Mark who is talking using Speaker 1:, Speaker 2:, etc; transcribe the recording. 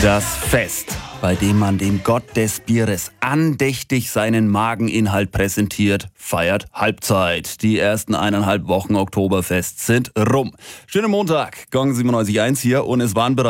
Speaker 1: Das Fest, bei dem man dem Gott des Bieres andächtig seinen Mageninhalt präsentiert, feiert Halbzeit. Die ersten 1,5 Wochen Oktoberfest sind rum. Schönen Montag, Gong 97.1 hier und es waren bereits